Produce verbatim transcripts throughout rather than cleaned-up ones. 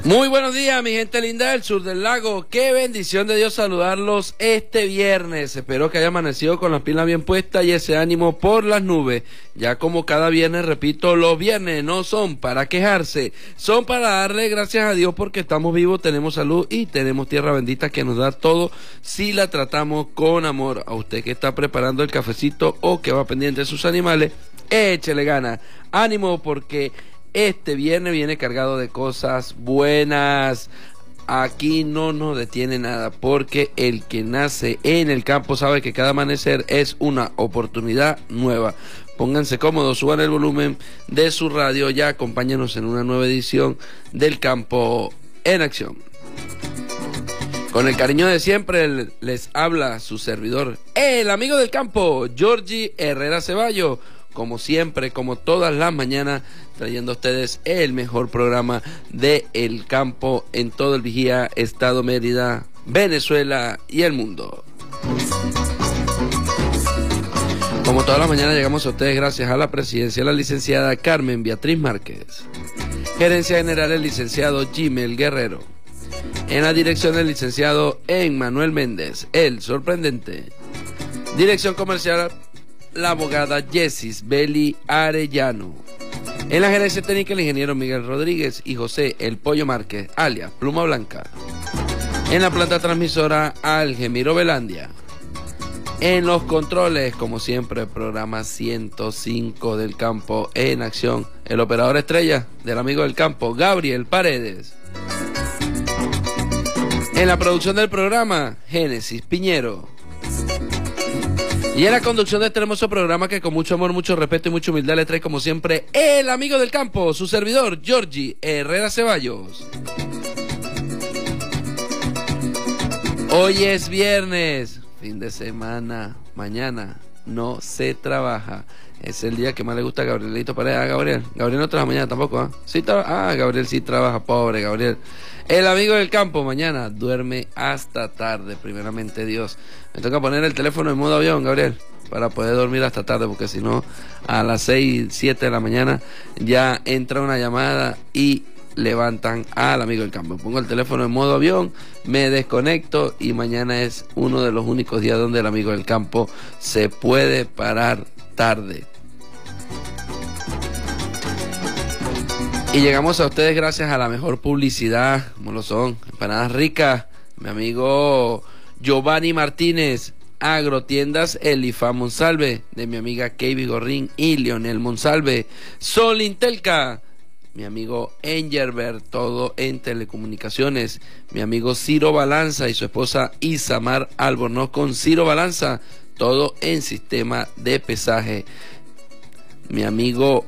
Muy buenos días, mi gente linda del sur del lago. Qué bendición de Dios saludarlos este viernes. Espero que haya amanecido con las pilas bien puestas y ese ánimo por las nubes. Ya como cada viernes, repito, los viernes no son para quejarse, son para darle gracias a Dios porque estamos vivos, tenemos salud y tenemos tierra bendita que nos da todo si la tratamos con amor. A usted que está preparando el cafecito o que va pendiente de sus animales, échele gana, ánimo porque este viernes viene cargado de cosas buenas. Aquí no nos detiene nada porque el que nace en el campo sabe que cada amanecer es una oportunidad nueva. Pónganse cómodos, suban el volumen de su radio y acompáñenos en una nueva edición del Campo en Acción. Con el cariño de siempre les habla su servidor, el amigo del campo, Georgie Herrera Ceballos. Como siempre, como todas las mañanas, trayendo a ustedes el mejor programa de el campo en todo el Vigía, Estado Mérida, Venezuela y el mundo. Como todas las mañanas llegamos a ustedes gracias a la presidencia de la licenciada Carmen Beatriz Márquez. Gerencia general el licenciado Jimel Guerrero. En la dirección el licenciado Emmanuel Méndez, el sorprendente. Dirección comercial la abogada Yesis Beli Arellano. En la gerencia técnica el ingeniero Miguel Rodríguez y José El Pollo Márquez, alias Pluma Blanca. En la planta transmisora Algemiro Velandia. En los controles, como siempre, programa ciento cinco del Campo en Acción. El operador estrella del amigo del campo, Gabriel Paredes. En la producción del programa, Génesis Piñero. Y en la conducción de este hermoso programa que con mucho amor, mucho respeto y mucha humildad le trae como siempre el amigo del campo, su servidor, Georgie Herrera Ceballos. Hoy es viernes, fin de semana, mañana no se trabaja. Es el día que más le gusta a Gabrielito Paredes. Ah, Gabriel, Gabriel no trabaja mañana tampoco, ¿ah? ¿eh? Sí trabaja. Ah, Gabriel sí trabaja, pobre Gabriel. El amigo del campo mañana duerme hasta tarde, primeramente Dios. Me toca poner el teléfono en modo avión, Gabriel, para poder dormir hasta tarde, porque si no, a las seis, siete de la mañana ya entra una llamada y levantan al amigo del campo. Pongo el teléfono en modo avión, me desconecto y mañana es uno de los únicos días donde el amigo del campo se puede parar tarde. Y llegamos a ustedes gracias a la mejor publicidad, como lo son Empanadas Ricas, mi amigo Giovanni Martínez, Agrotiendas Elifá Monsalve, de mi amiga Kevin Gorrín y Leonel Monsalve, Sol Intelca, mi amigo Engelbert, todo en telecomunicaciones, mi amigo Ciro Balanza y su esposa Isamar Albornoz con Ciro Balanza, todo en sistema de pesaje, mi amigo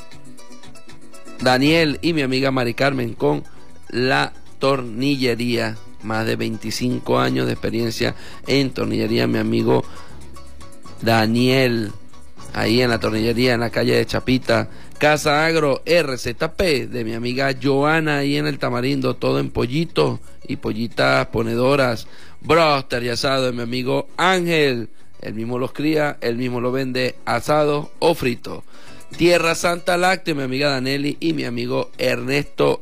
Daniel y mi amiga Mari Carmen con La Tornillería, más de veinticinco años de experiencia en tornillería, mi amigo Daniel, ahí en La Tornillería, en la calle de Chapita. Casa Agro R Z P, de mi amiga Joana, ahí en el Tamarindo, todo en pollitos y pollitas ponedoras. Broster y asado, de mi amigo Ángel, él mismo los cría, él mismo lo vende asado o frito. Tierra Santa Lácteo, mi amiga Danelli y mi amigo Ernesto